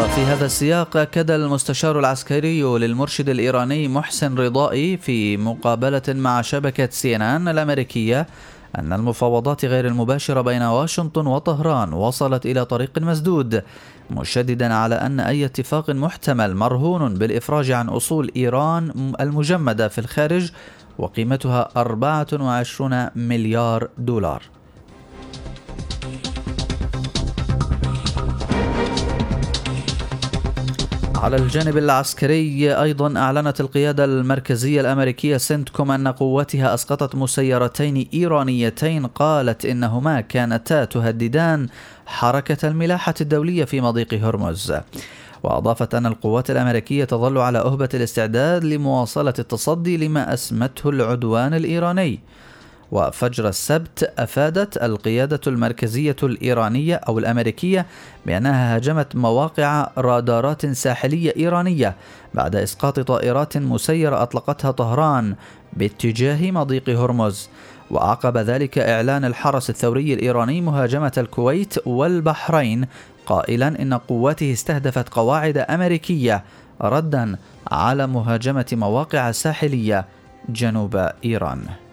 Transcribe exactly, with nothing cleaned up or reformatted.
وفي هذا السياق أكد المستشار العسكري للمرشد الإيراني محسن رضائي في مقابلة مع شبكة سي إن إن الأمريكية أن المفاوضات غير المباشرة بين واشنطن وطهران وصلت إلى طريق مسدود، مشددا على أن أي اتفاق محتمل مرهون بالإفراج عن أصول إيران المجمدة في الخارج وقيمتها أربعة وعشرين مليار دولار. على الجانب العسكري أيضا أعلنت القيادة المركزية الأمريكية سنتكوم أن قواتها أسقطت مسيرتين إيرانيتين قالت إنهما كانتا تهددان حركة الملاحة الدولية في مضيق هرمز. وأضافت أن القوات الأمريكية تظل على أهبة الاستعداد لمواصلة التصدي لما أسمته العدوان الإيراني. وفجر السبت أفادت القيادة المركزية الإيرانية أو الأمريكية بأنها هاجمت مواقع رادارات ساحلية إيرانية بعد إسقاط طائرات مسيرة أطلقتها طهران باتجاه مضيق هرمز. وعقب ذلك إعلان الحرس الثوري الإيراني مهاجمة الكويت والبحرين قائلا إن قواته استهدفت قواعد أمريكية ردا على مهاجمة مواقع ساحلية جنوب إيران.